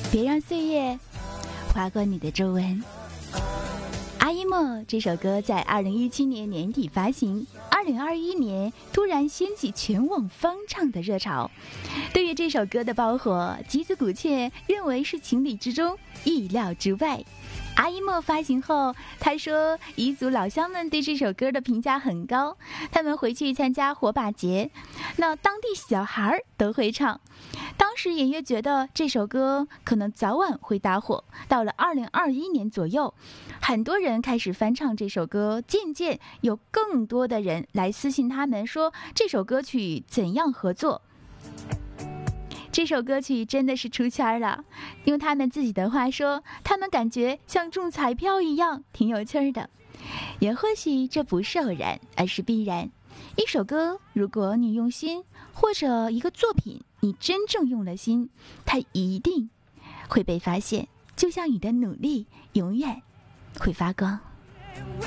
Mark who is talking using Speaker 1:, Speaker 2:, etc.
Speaker 1: 别让岁月划过你的皱纹。阿依莫这首歌在2017年年底发行，2021年突然掀起全网翻唱的热潮。对于这首歌的爆火，吉子古切认为是情理之中，意料之外。阿依莫发行后，他说彝族老乡们对这首歌的评价很高，他们回去参加火把节，那当地小孩都会唱。当时演乐觉得这首歌可能早晚会大火，到了2021年左右，很多人开始翻唱这首歌，渐渐有更多的人来私信他们说这首歌曲怎样合作。这首歌曲真的是出圈了，用他们自己的话说，他们感觉像中彩票一样，挺有趣的。也或许这不是偶然，而是必然。一首歌，如果你用心，或者一个作品你真正用了心，它一定会被发现，就像你的努力永远会发光。